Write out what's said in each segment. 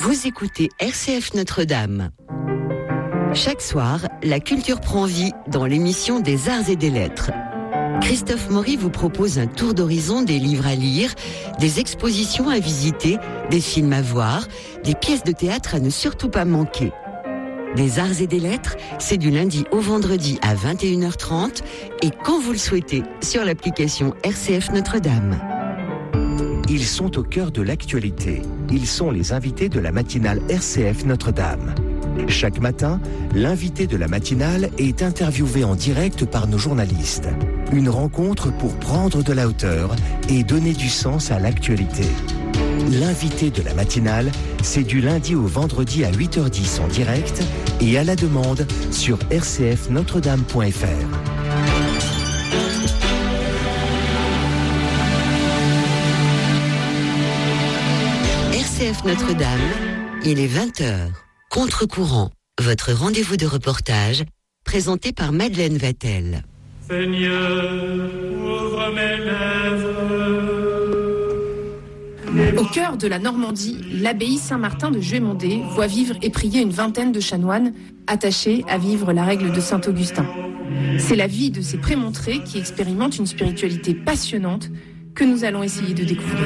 Vous écoutez RCF Notre-Dame. Chaque soir, la culture prend vie dans l'émission des Arts et des Lettres. Christophe Maury vous propose un tour d'horizon des livres à lire, des expositions à visiter, des films à voir, des pièces de théâtre à ne surtout pas manquer. Des Arts et des Lettres, c'est du lundi au vendredi à 21h30 et quand vous le souhaitez sur l'application RCF Notre-Dame. Ils sont au cœur de l'actualité. Ils sont les invités de la matinale RCF Notre-Dame. Chaque matin, l'invité de la matinale est interviewé en direct par nos journalistes. Une rencontre pour prendre de la hauteur et donner du sens à l'actualité. L'invité de la matinale, c'est du lundi au vendredi à 8h10 en direct et à la demande sur rcfnotredame.fr. RCF Notre-Dame, il est 20h. Contre-courant, votre rendez-vous de reportage, présenté par Madeleine Vatel. Seigneur, ouvre mes lèvres. Au cœur de la Normandie, l'abbaye Saint-Martin de Juémondé voit vivre et prier une vingtaine de chanoines attachés à vivre la règle de Saint-Augustin. C'est la vie de ces prémontrés qui expérimentent une spiritualité passionnante que nous allons essayer de découvrir.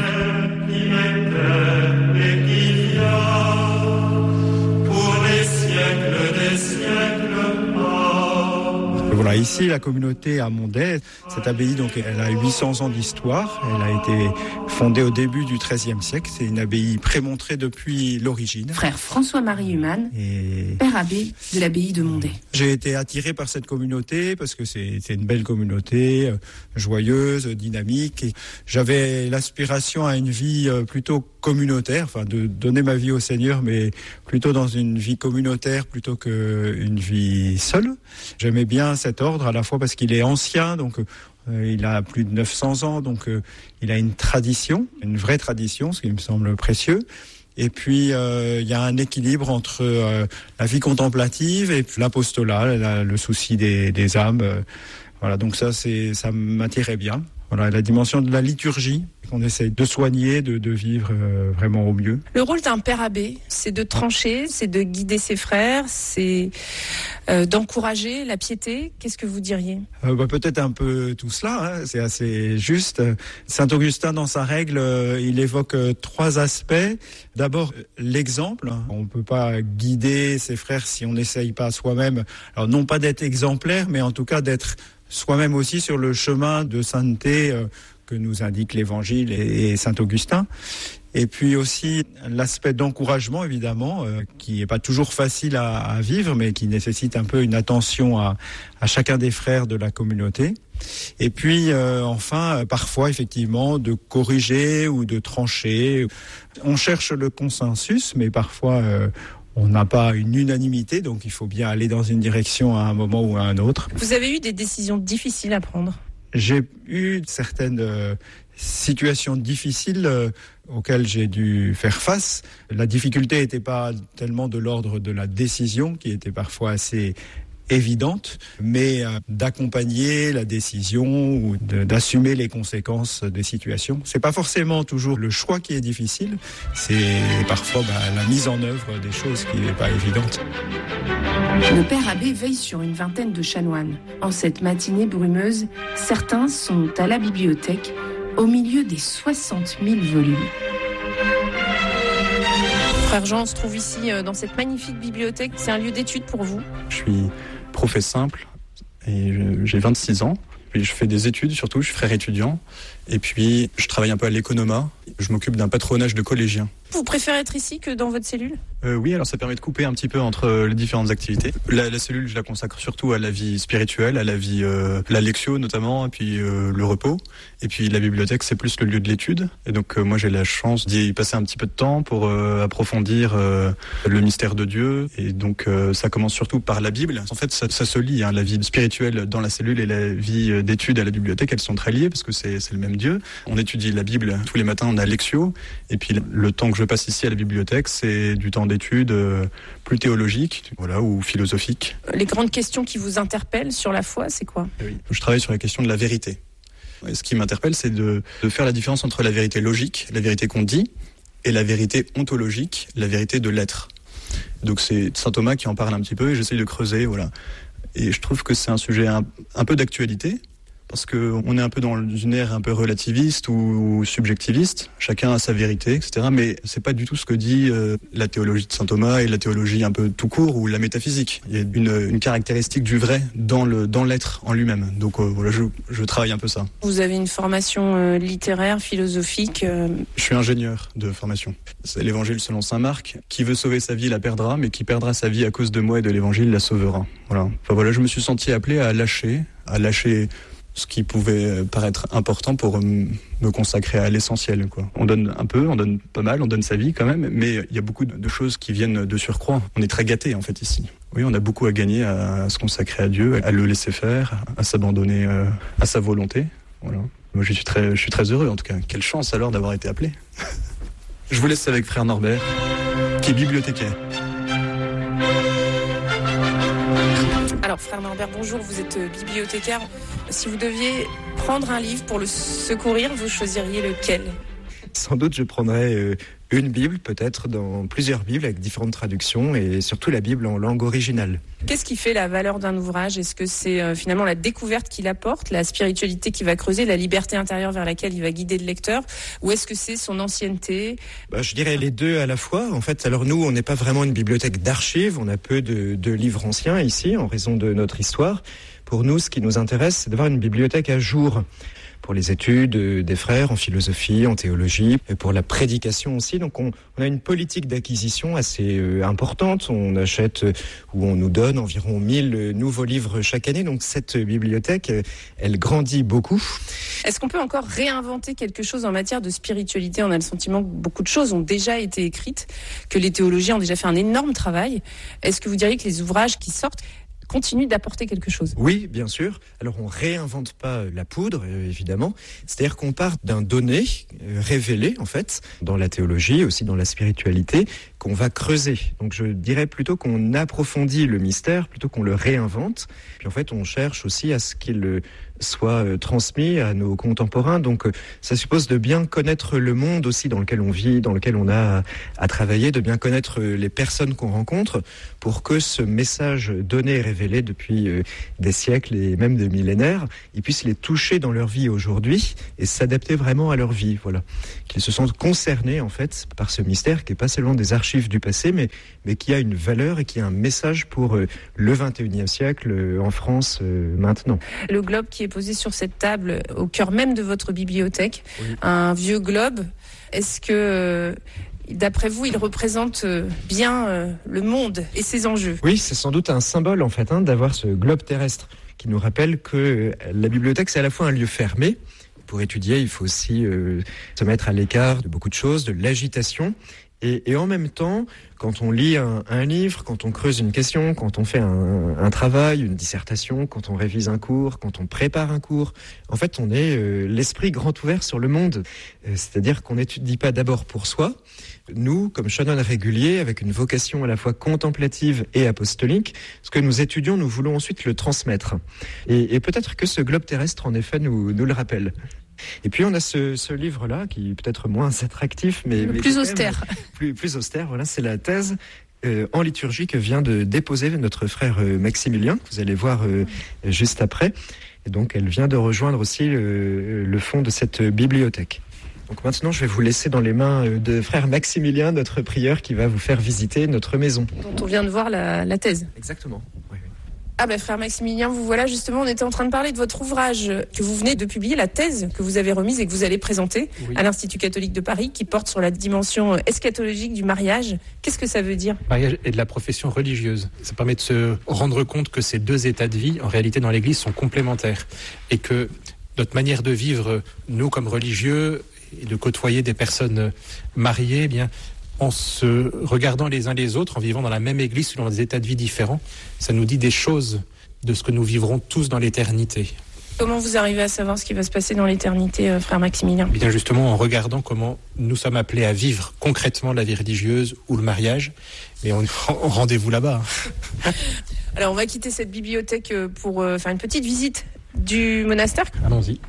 Voilà, ici, la communauté à Mondet, cette abbaye, donc, elle a 800 ans d'histoire. Elle a été fondée au début du XIIIe siècle. C'est une abbaye prémontrée depuis l'origine. Frère François-Marie Humann, père abbé de l'abbaye de Mondet. J'ai été attiré par cette communauté parce que c'est une belle communauté, joyeuse, dynamique. Et j'avais l'aspiration à une vie plutôt communautaire, enfin de donner ma vie au Seigneur, mais plutôt dans une vie communautaire plutôt qu'une vie seule. J'aimais bien cet ordre à la fois parce qu'il est ancien, donc il a plus de 900 ans, donc il a une tradition, une vraie tradition, ce qui me semble précieux. Et puis il y a un équilibre entre la vie contemplative et l'apostolat, le souci des âmes. Voilà, donc ça m'attirait bien. Voilà, la dimension de la liturgie qu'on essaye de soigner, de vivre vraiment au mieux. Le rôle d'un père abbé, c'est de trancher, c'est de guider ses frères, c'est d'encourager la piété. Qu'est-ce que vous diriez ? Peut-être un peu tout cela, hein, c'est assez juste. Saint Augustin, dans sa règle, il évoque 3 aspects. D'abord, l'exemple. On ne peut pas guider ses frères si on n'essaye pas soi-même. Alors non pas d'être exemplaire, mais en tout cas d'être soi-même aussi sur le chemin de sainteté que nous indique l'Évangile et Saint Augustin. Et puis aussi l'aspect d'encouragement, évidemment, qui n'est pas toujours facile à vivre, mais qui nécessite un peu une attention à chacun des frères de la communauté. Et puis enfin, parfois, effectivement, de corriger ou de trancher. On cherche le consensus, mais parfois on n'a pas une unanimité, donc il faut bien aller dans une direction à un moment ou à un autre. Vous avez eu des décisions difficiles à prendre ? J'ai eu certaines situations difficiles auxquelles j'ai dû faire face. La difficulté n'était pas tellement de l'ordre de la décision, qui était parfois assez évidente, mais d'accompagner la décision ou d'assumer les conséquences des situations. C'est pas forcément toujours le choix qui est difficile, c'est parfois la mise en œuvre des choses qui n'est pas évidente. Le père abbé veille sur une vingtaine de chanoines. En cette matinée brumeuse, certains sont à la bibliothèque, au milieu des 60 000 volumes. Frère Jean, on se trouve ici dans cette magnifique bibliothèque. C'est un lieu d'étude pour vous ? Je suis prophète simple et j'ai 26 ans. Puis je fais des études surtout, je suis frère étudiant. Et puis je travaille un peu à l'Économa. Je m'occupe d'un patronage de collégiens. Vous préférez être ici que dans votre cellule ? Oui, alors ça permet de couper un petit peu entre les différentes activités. La cellule, je la consacre surtout à la vie spirituelle, à la vie, la lectio notamment, et puis le repos. Et puis la bibliothèque, c'est plus le lieu de l'étude. Et donc moi, j'ai la chance d'y passer un petit peu de temps pour approfondir le mystère de Dieu. Et donc ça commence surtout par la Bible. En fait, ça se lie, hein, la vie spirituelle dans la cellule et la vie d'étude à la bibliothèque, elles sont très liées parce que c'est le même Dieu. On étudie la Bible tous les matins, on a lectio. Et puis le temps que je passe ici à la bibliothèque, c'est du temps d'études plus théologiques, voilà, ou philosophiques. Les grandes questions qui vous interpellent sur la foi, c'est quoi ? Oui. Je travaille sur la question de la vérité. Et ce qui m'interpelle, c'est de faire la différence entre la vérité logique, la vérité qu'on dit, et la vérité ontologique, la vérité de l'être. Donc c'est saint Thomas qui en parle un petit peu et j'essaye de creuser, voilà. Et je trouve que c'est un sujet un peu d'actualité, parce qu'on est un peu dans une ère un peu relativiste ou subjectiviste, chacun a sa vérité, etc. Mais c'est pas du tout ce que dit la théologie de saint Thomas et la théologie un peu tout court ou la métaphysique. Il y a une caractéristique du vrai dans l'être en lui-même. Donc voilà, je travaille un peu ça. Vous avez une formation littéraire, philosophique Je suis ingénieur de formation. C'est l'évangile selon saint Marc. Qui veut sauver sa vie la perdra, mais qui perdra sa vie à cause de moi et de l'évangile la sauvera. Voilà. Enfin voilà, je me suis senti appelé à lâcher ce qui pouvait paraître important pour me consacrer à l'essentiel, quoi. On donne un peu, on donne pas mal, on donne sa vie quand même, mais il y a beaucoup de choses qui viennent de surcroît. On est très gâtés en fait ici. Oui, on a beaucoup à gagner à se consacrer à Dieu, à le laisser faire, à s'abandonner à sa volonté. Voilà. Moi je suis très heureux en tout cas. Quelle chance alors d'avoir été appelé. Je vous laisse avec frère Norbert, qui est bibliothécaire. Alors, frère Norbert, bonjour, vous êtes bibliothécaire. Si vous deviez prendre un livre pour le secourir, vous choisiriez lequel ? Sans doute, je prendrais une Bible, peut-être dans plusieurs Bibles avec différentes traductions et surtout la Bible en langue originale. Qu'est-ce qui fait la valeur d'un ouvrage ? Est-ce que c'est finalement la découverte qu'il apporte, la spiritualité qu'il va creuser, la liberté intérieure vers laquelle il va guider le lecteur ? Ou est-ce que c'est son ancienneté ? Je dirais les deux à la fois. En fait, alors nous, on n'est pas vraiment une bibliothèque d'archives. On a peu de livres anciens ici, en raison de notre histoire. Pour nous, ce qui nous intéresse, c'est d'avoir une bibliothèque à jour. Pour les études des frères en philosophie, en théologie, et pour la prédication aussi. Donc on a une politique d'acquisition assez importante. On achète ou on nous donne environ 1000 nouveaux livres chaque année. Donc cette bibliothèque, elle grandit beaucoup. Est-ce qu'on peut encore réinventer quelque chose en matière de spiritualité ? On a le sentiment que beaucoup de choses ont déjà été écrites, que les théologiens ont déjà fait un énorme travail. Est-ce que vous diriez que les ouvrages qui sortent continue d'apporter quelque chose? Oui, bien sûr. Alors, on réinvente pas la poudre, évidemment. C'est-à-dire qu'on part d'un donné révélé, en fait, dans la théologie, aussi dans la spiritualité, qu'on va creuser. Donc, je dirais plutôt qu'on approfondit le mystère, plutôt qu'on le réinvente. Puis, en fait, on cherche aussi à ce qu'il soit transmis à nos contemporains. Donc, ça suppose de bien connaître le monde aussi dans lequel on vit, dans lequel on a à travailler, de bien connaître les personnes qu'on rencontre pour que ce message donné et révélé depuis des siècles et même des millénaires, ils puissent les toucher dans leur vie aujourd'hui et s'adapter vraiment à leur vie. Voilà. Qu'ils se sentent concernés, en fait, par ce mystère qui n'est pas seulement des archives du passé, mais qui a une valeur et qui a un message pour le 21e siècle en France maintenant. Le globe qui est posé sur cette table au cœur même de votre bibliothèque, oui. Un vieux globe, est-ce que d'après vous, il représente bien le monde et ses enjeux? Oui, c'est sans doute un symbole en fait d'avoir ce globe terrestre qui nous rappelle que la bibliothèque c'est à la fois un lieu fermé. Pour étudier, il faut aussi se mettre à l'écart de beaucoup de choses, de l'agitation. Et en même temps, quand on lit un livre, quand on creuse une question, quand on fait un travail, une dissertation, quand on révise un cours, quand on prépare un cours, en fait, on est l'esprit grand ouvert sur le monde. C'est-à-dire qu'on n'étudie pas d'abord pour soi. Nous, comme chanoines réguliers, avec une vocation à la fois contemplative et apostolique, ce que nous étudions, nous voulons ensuite le transmettre. Et peut-être que ce globe terrestre, en effet, nous le rappelle. Et puis on a ce livre-là qui est peut-être moins attractif, mais plus austère. Plus austère. Voilà, c'est la thèse en liturgie que vient de déposer notre frère Maximilien, que vous allez voir juste après. Et donc elle vient de rejoindre aussi le fond de cette bibliothèque. Donc maintenant, je vais vous laisser dans les mains de frère Maximilien, notre prieur, qui va vous faire visiter notre maison. Dont on vient de voir la thèse. Exactement. Oui. Ah ben frère Maximilien, vous voilà justement, on était en train de parler de votre ouvrage que vous venez de publier, la thèse que vous avez remise et que vous allez présenter à l'Institut catholique de Paris, qui porte sur la dimension eschatologique du mariage. Qu'est-ce que ça veut dire ? Mariage et de la profession religieuse. Ça permet de se rendre compte que ces deux états de vie, en réalité dans l'Église, sont complémentaires. Et que notre manière de vivre, nous comme religieux, et de côtoyer des personnes mariées, eh bien, en se regardant les uns les autres, en vivant dans la même église, selon des états de vie différents, ça nous dit des choses de ce que nous vivrons tous dans l'éternité. Comment vous arrivez à savoir ce qui va se passer dans l'éternité, frère Maximilien ? Bien justement, en regardant comment nous sommes appelés à vivre concrètement la vie religieuse ou le mariage. Mais rendez-vous là-bas. Alors, on va quitter cette bibliothèque pour faire une petite visite du monastère. Allons-y.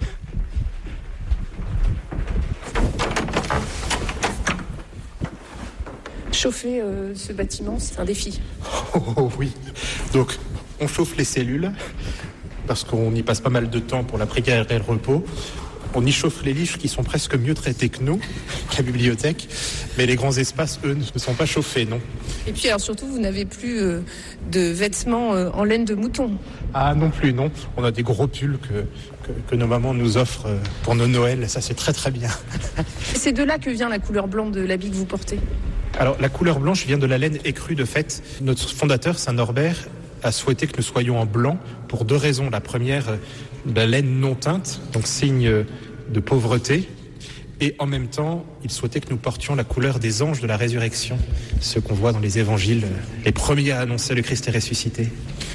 Chauffer ce bâtiment, c'est un défi. Oh oui. Donc, on chauffe les cellules, parce qu'on y passe pas mal de temps pour la prière et le repos. On y chauffe les livres qui sont presque mieux traités que nous, la bibliothèque. Mais les grands espaces, eux, ne sont pas chauffés, non. Et puis, alors surtout, vous n'avez plus de vêtements en laine de mouton. Ah, non plus, non. On a des gros pulls que nos mamans nous offrent pour nos Noëls. Ça, c'est très, très bien. Et c'est de là que vient la couleur blanc de l'habit que vous portez? Alors, la couleur blanche vient de la laine écrue, de fait. Notre fondateur, Saint Norbert, a souhaité que nous soyons en blanc pour 2 raisons. La première, la laine non teinte, donc signe de pauvreté. Et en même temps, il souhaitait que nous portions la couleur des anges de la résurrection, ceux qu'on voit dans les évangiles, les premiers à annoncer le Christ est ressuscité.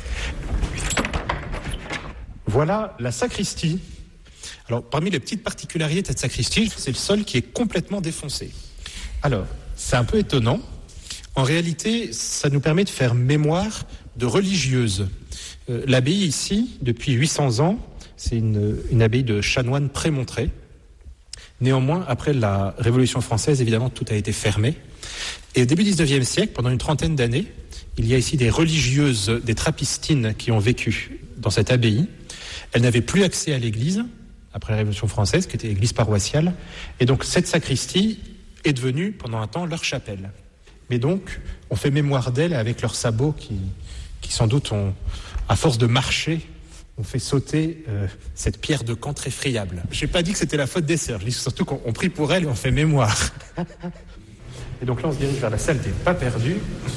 Voilà la sacristie. Alors, parmi les petites particularités de cette sacristie, c'est le sol qui est complètement défoncé. Alors, c'est un peu étonnant. En réalité, ça nous permet de faire mémoire de religieuses. L'abbaye ici, depuis 800 ans, c'est une abbaye de chanoines prémontrés. Néanmoins, après la Révolution française, évidemment, tout a été fermé. Et au début du XIXe siècle, pendant une trentaine d'années, il y a ici des religieuses, des trappistines qui ont vécu dans cette abbaye. Elles n'avaient plus accès à l'église, après la Révolution française, qui était l'église paroissiale. Et donc, cette sacristie est devenue, pendant un temps, leur chapelle. Mais donc, on fait mémoire d'elles avec leurs sabots qui sans doute, à force de marcher, ont fait sauter cette pierre de camp très friable. Je n'ai pas dit que c'était la faute des sœurs, je dis surtout qu'on prie pour elles et on fait mémoire. Et donc là, on se dirige vers la salle des pas perdus.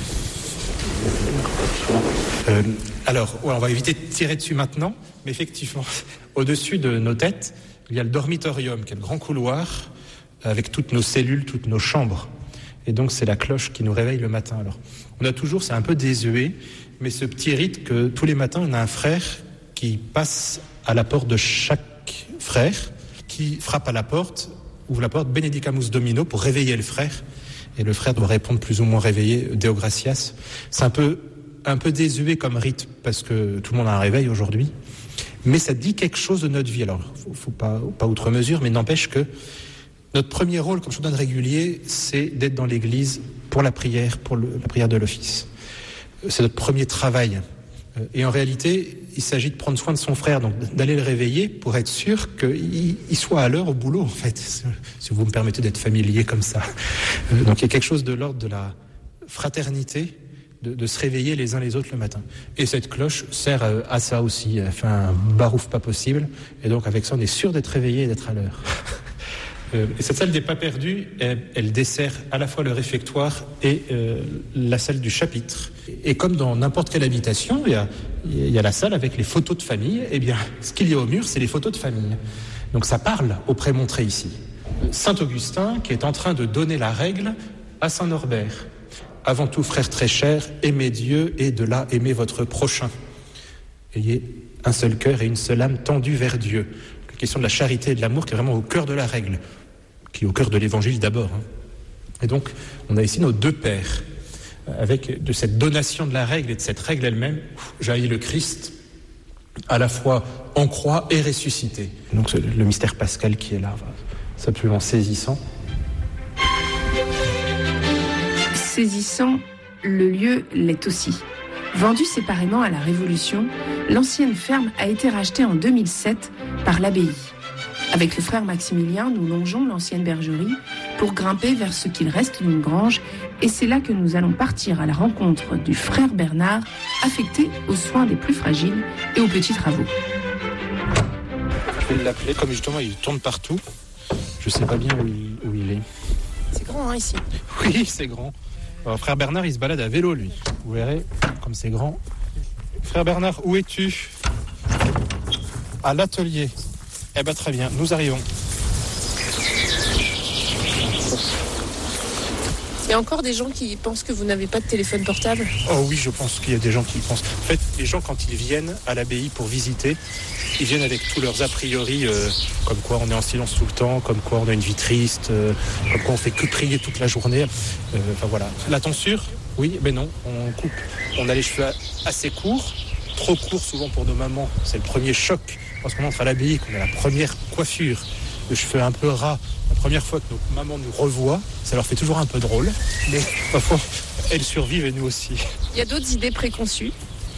Alors, ouais, on va éviter de tirer dessus maintenant, mais effectivement, au-dessus de nos têtes, il y a le dormitorium, qui est le grand couloir, avec toutes nos cellules, toutes nos chambres. Et donc, c'est la cloche qui nous réveille le matin. Alors, on a toujours, c'est un peu désuet, mais ce petit rite que tous les matins, on a un frère qui passe à la porte de chaque frère, qui frappe à la porte, ouvre la porte, Benedicamus Domino, pour réveiller le frère. Et le frère doit répondre plus ou moins réveillé, Deo gratias. C'est un peu désuet comme rite, parce que tout le monde a un réveil aujourd'hui. Mais ça dit quelque chose de notre vie. Alors, faut pas outre mesure, mais n'empêche que notre premier rôle comme chanoine régulier, c'est d'être dans l'église pour la prière, la prière de l'office. C'est notre premier travail. Et en réalité, il s'agit de prendre soin de son frère, donc d'aller le réveiller pour être sûr qu'il soit à l'heure au boulot, en fait, si vous me permettez d'être familier comme ça. Donc il y a quelque chose de l'ordre de la fraternité, de se réveiller les uns les autres le matin. Et cette cloche sert à ça aussi, elle fait un barouf pas possible, et donc avec ça on est sûr d'être réveillé et d'être à l'heure. Et cette salle des pas perdus, elle dessert à la fois le réfectoire et la salle du chapitre. Et comme dans n'importe quelle habitation, il y a la salle avec les photos de famille. Eh bien, ce qu'il y a au mur, c'est les photos de famille. Donc ça parle aux prémontrés ici. Saint Augustin qui est en train de donner la règle à Saint Norbert. Avant tout, frères très chers, aimez Dieu et de là aimez votre prochain. Ayez un seul cœur et une seule âme tendue vers Dieu. La question de la charité et de l'amour qui est vraiment au cœur de la règle, qui est au cœur de l'évangile d'abord. Et donc, on a ici nos 2 pères, avec de cette donation de la règle et de cette règle elle-même, jaillit le Christ, à la fois en croix et ressuscité. Donc le mystère pascal qui est là, c'est absolument saisissant. Saisissant, le lieu l'est aussi. Vendue séparément à la Révolution, l'ancienne ferme a été rachetée en 2007 par l'abbaye. Avec le frère Maximilien, nous longeons l'ancienne bergerie pour grimper vers ce qu'il reste d'une grange, et c'est là que nous allons partir à la rencontre du frère Bernard, affecté aux soins des plus fragiles et aux petits travaux. Je vais l'appeler, comme justement il tourne partout. Je sais pas bien où il est. C'est grand ici. Oui, c'est grand. Alors, frère Bernard, il se balade à vélo, lui. Vous verrez, comme c'est grand. Frère Bernard, où es-tu? À l'atelier. Eh bien, très bien, nous arrivons. Il y a encore des gens qui pensent que vous n'avez pas de téléphone portable? Oh oui, je pense qu'il y a des gens qui pensent. En fait, les gens, quand ils viennent à l'abbaye pour visiter, ils viennent avec tous leurs a priori, comme quoi on est en silence tout le temps, comme quoi on a une vie triste, comme quoi on fait que prier toute la journée. Enfin voilà. La tonsure, oui, mais non, on coupe. On a les cheveux assez courts, trop courts souvent pour nos mamans. C'est le premier choc lorsqu'on entre à l'abbaye, qu'on a la première coiffure. de cheveux un peu ras. La première fois que nos mamans nous revoient, ça leur fait toujours un peu drôle. Mais parfois, elles survivent et nous aussi. Il y a d'autres idées préconçues?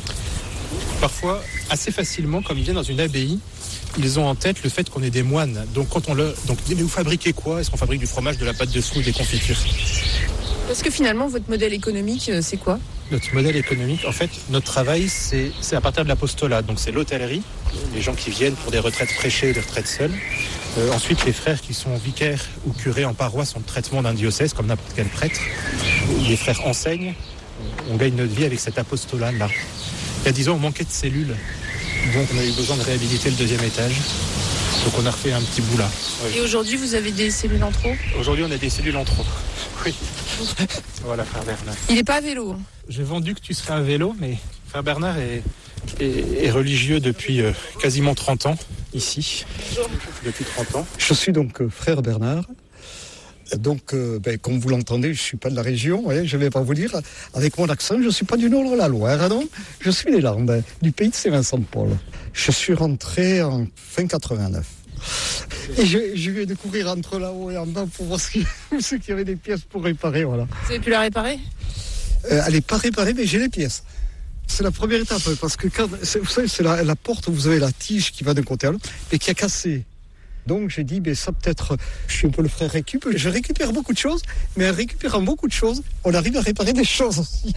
Parfois, assez facilement, comme ils viennent dans une abbaye, ils ont en tête le fait qu'on est des moines. Donc, mais vous fabriquez quoi? Est-ce qu'on fabrique du fromage, de la pâte de fruits, des confitures? Parce que finalement, votre modèle économique, c'est quoi? Notre modèle économique, en fait, notre travail, c'est à partir de l'apostolat. Donc, c'est l'hôtellerie, les gens qui viennent pour des retraites prêchées, des retraites seules. Ensuite, les frères qui sont vicaires ou curés en paroisse sont le traitement d'un diocèse, comme n'importe quel prêtre. Les frères enseignent. On gagne notre vie avec cet apostolat-là. Il y a 10 ans, on manquait de cellules. Donc, on a eu besoin de réhabiliter le 2e étage. Donc, on a refait un petit bout là. Oui. Et aujourd'hui, vous avez des cellules en trop? Aujourd'hui, on a des cellules en trop. Oui. Voilà, frère Bernard. Il n'est pas à vélo. J'ai vendu que tu serais à vélo, mais frère Bernard est religieux depuis quasiment 30 ans, ici. Depuis 30 ans. Je suis donc frère Bernard. Donc, comme vous l'entendez, je ne suis pas de la région, je ne vais pas vous dire. Avec mon accent, je ne suis pas du nord de la Loire, non. Je suis des Landes, du pays de Saint-Vincent-de-Paul. Je suis rentré en fin 89. Et je vais découvrir entre là-haut et en bas pour voir qu'il y avait des pièces pour réparer, voilà. Vous avez pu la réparer? Elle n'est pas réparée, mais j'ai les pièces. C'est la première étape, parce que vous savez, c'est la porte où vous avez la tige qui va d'un côté à l'autre, et qui a cassé. Donc j'ai dit, ça peut-être, je suis un peu le frère récup, je récupère beaucoup de choses, mais en récupérant beaucoup de choses, on arrive à réparer des choses aussi.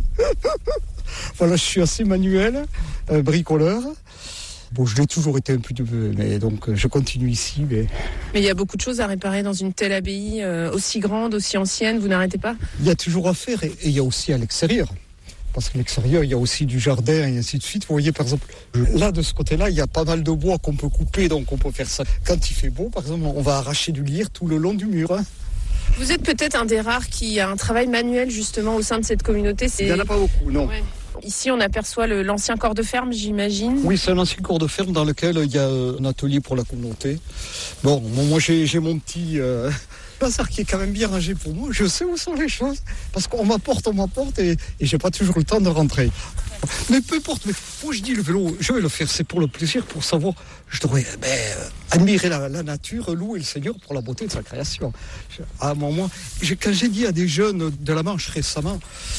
Voilà, je suis assez manuel, bricoleur. Bon, je l'ai toujours été un peu, mais donc je continue ici. Mais il y a beaucoup de choses à réparer dans une telle abbaye, aussi grande, aussi ancienne, vous n'arrêtez pas? Il y a toujours à faire, et il y a aussi à l'extérieur. Parce que l'extérieur, il y a aussi du jardin et ainsi de suite. Vous voyez, par exemple, là, de ce côté-là, il y a pas mal de bois qu'on peut couper, donc on peut faire ça. Quand il fait beau, par exemple, on va arracher du lierre tout le long du mur. Vous êtes peut-être un des rares qui a un travail manuel, justement, au sein de cette communauté. Il n'y en a pas beaucoup, non. Ouais. Ici, on aperçoit l'ancien corps de ferme, j'imagine. Oui, c'est un ancien corps de ferme dans lequel il y a un atelier pour la communauté. Bon, moi, j'ai mon petit... bazar qui est quand même bien rangé pour moi. Je sais où sont les choses, parce qu'on m'apporte et j'ai pas toujours le temps de rentrer. Mais peu importe, mais moi je dis le vélo, je vais le faire, c'est pour le plaisir, pour savoir, je devrais admirer la nature, louer le Seigneur pour la beauté de sa création. À un moment, quand j'ai dit à des jeunes de la Manche récemment,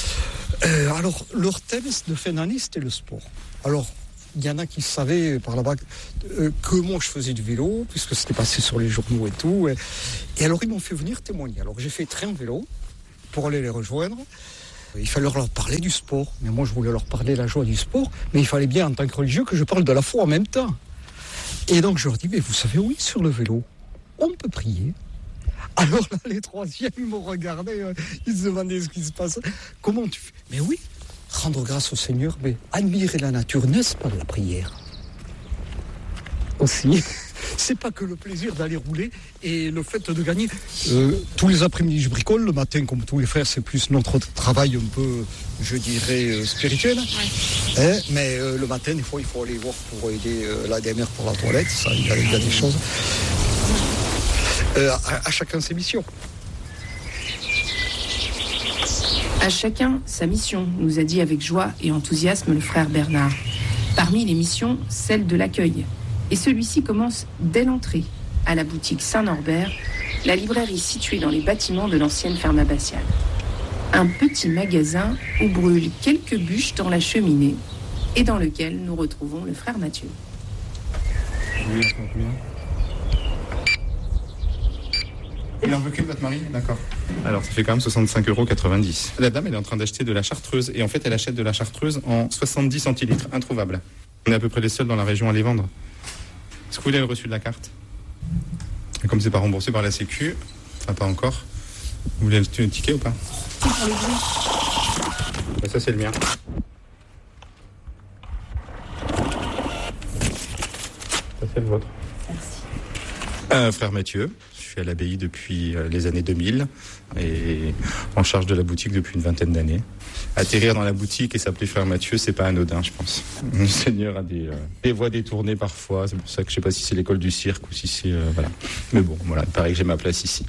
alors leur thème de fin d'année c'était le sport. Alors il y en a qui savaient par là-bas que moi je faisais du vélo, puisque c'était passé sur les journaux et tout. Et alors ils m'ont fait venir témoigner. Alors j'ai fait train vélo pour aller les rejoindre. Il fallait leur parler du sport. Mais moi je voulais leur parler de la joie du sport. Mais il fallait bien en tant que religieux que je parle de la foi en même temps. Et donc je leur dis, mais vous savez, oui, sur le vélo, on peut prier. Alors là, les troisièmes, ils m'ont regardé, ils se demandaient ce qui se passe. Comment tu fais? Mais oui, rendre grâce au Seigneur, mais admirer la nature, n'est-ce pas de la prière? Aussi, c'est pas que le plaisir d'aller rouler et le fait de gagner. Tous les après-midi, je bricole. Le matin, comme tous les frères, c'est plus notre travail un peu, je dirais, spirituel. Ouais. Mais le matin, des fois, il faut aller voir pour aider la mère pour la toilette. Ça, il y a des choses. À chacun ses missions. À chacun sa mission, nous a dit avec joie et enthousiasme le frère Bernard. Parmi les missions, celle de l'accueil. Et celui-ci commence dès l'entrée, à la boutique Saint-Norbert, la librairie située dans les bâtiments de l'ancienne ferme abbatiale. Un petit magasin où brûlent quelques bûches dans la cheminée et dans lequel nous retrouvons le frère Mathieu. Il en veut qu'une, votre mari? D'accord. Alors, ça fait quand même 65,90 €. La dame, elle est en train d'acheter de la chartreuse. Et en fait, elle achète de la chartreuse en 70 centilitres, introuvable. On est à peu près les seuls dans la région à les vendre. Est-ce que vous voulez le reçu de la carte? Et comme c'est pas remboursé par la Sécu, enfin pas encore, vous voulez un ticket ou pas? Ça, c'est le mien. Ça, c'est le vôtre. Merci. Frère Mathieu. Je suis à l'abbaye depuis les années 2000 et en charge de la boutique depuis une vingtaine d'années. Atterrir dans la boutique et s'appeler frère Mathieu, c'est pas anodin, je pense. Le Seigneur a des voies détournées parfois, c'est pour ça que je sais pas si c'est l'école du cirque ou si c'est... voilà. Mais bon, voilà, il paraît que j'ai ma place ici.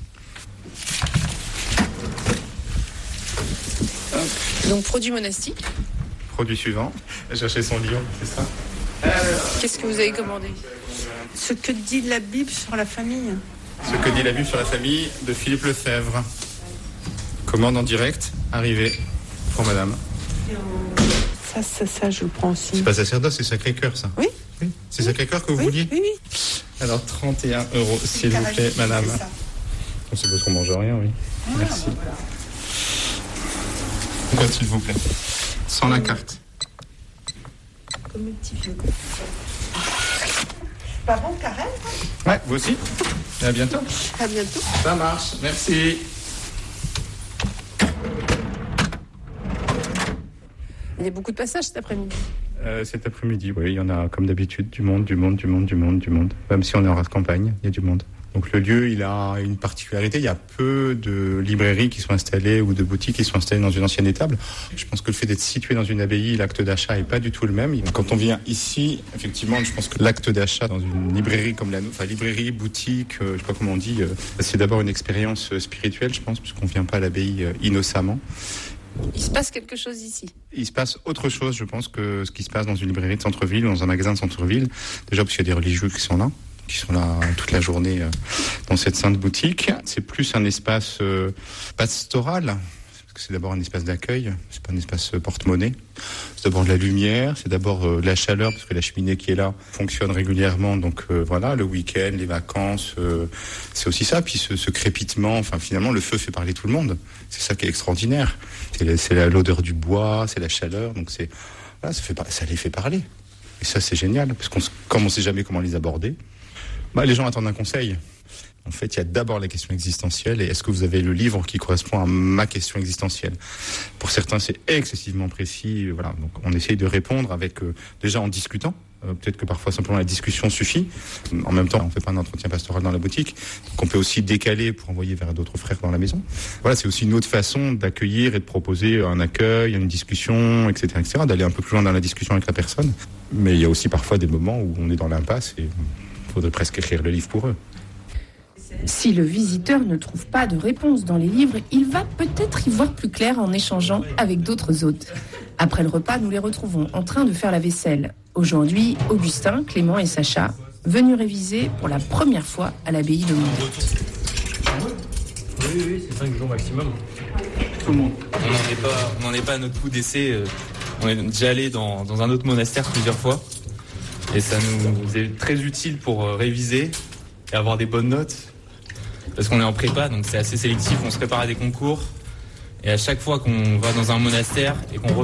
Donc, produit monastique. Produit suivant. Chercher son lion, c'est ça. Qu'est-ce que vous avez commandé? Ce que dit la Bible sur la famille. Ce que dit la Bible sur la famille de Philippe Lefebvre. Commande en direct, arrivée pour madame. Ça, je le prends aussi. C'est pas sacerdoce, c'est Sacré-Cœur, ça. Oui. C'est Sacré-Cœur que vous vouliez? Oui. Alors, 31 €, s'il vous plaît, madame. C'est parce qu'on mange rien, oui. Merci. Quoi, s'il vous plaît? Sans la carte. Comme le petit vieux. Pas bon, Karen? Ouais, vous aussi. Et à bientôt. À bientôt. Ça marche, merci. Il y a beaucoup de passages cet après-midi. Cet après-midi, oui, il y en a comme d'habitude, du monde. Même si on est en race campagne, il y a du monde. Donc le lieu, il a une particularité. Il y a peu de librairies qui sont installées ou de boutiques qui sont installées dans une ancienne étable. Je pense que le fait d'être situé dans une abbaye, l'acte d'achat est pas du tout le même. Quand on vient ici, effectivement, je pense que l'acte d'achat dans une librairie comme la nôtre, enfin librairie, boutique, je sais pas comment on dit, c'est d'abord une expérience spirituelle, je pense, puisqu'on vient pas à l'abbaye innocemment. Il se passe quelque chose ici. Il se passe autre chose, je pense, que ce qui se passe dans une librairie de centre-ville, dans un magasin de centre-ville. Déjà parce qu'il y a des religieux qui sont là toute la journée dans cette sainte boutique. C'est plus un espace pastoral, parce que c'est d'abord un espace d'accueil, c'est pas un espace porte-monnaie. C'est d'abord de la lumière, c'est d'abord de la chaleur, parce que la cheminée qui est là fonctionne régulièrement. Donc voilà, le week-end, les vacances, c'est aussi ça. Puis ce crépitement, enfin finalement, le feu fait parler tout le monde. C'est ça qui est extraordinaire. C'est l'odeur du bois, c'est la chaleur. Donc voilà, ça les fait parler. Et ça, c'est génial, parce comme on sait jamais comment les aborder, les gens attendent un conseil. En fait, il y a d'abord la question existentielle et est-ce que vous avez le livre qui correspond à ma question existentielle? Pour certains, c'est excessivement précis. Voilà, donc on essaye de répondre avec déjà en discutant. Peut-être que parfois simplement la discussion suffit. En même temps, on ne fait pas un entretien pastoral dans la boutique. Donc on peut aussi décaler pour envoyer vers d'autres frères dans la maison. Voilà, c'est aussi une autre façon d'accueillir et de proposer un accueil, une discussion, etc., d'aller un peu plus loin dans la discussion avec la personne. Mais il y a aussi parfois des moments où on est dans l'impasse et il faudrait presque écrire le livre pour eux. Si le visiteur ne trouve pas de réponse dans les livres, il va peut-être y voir plus clair en échangeant avec d'autres hôtes. Après le repas, nous les retrouvons en train de faire la vaisselle. Aujourd'hui, Augustin, Clément et Sacha, venus réviser pour la première fois à l'abbaye de Montmartre. Oui, c'est 5 jours maximum. Tout le monde. On n'en est pas à notre coup d'essai. On est déjà allé dans un autre monastère plusieurs fois. Et ça nous est très utile pour réviser et avoir des bonnes notes. Parce qu'on est en prépa, donc c'est assez sélectif. On se prépare à des concours. Et à chaque fois qu'on va dans un monastère et qu'on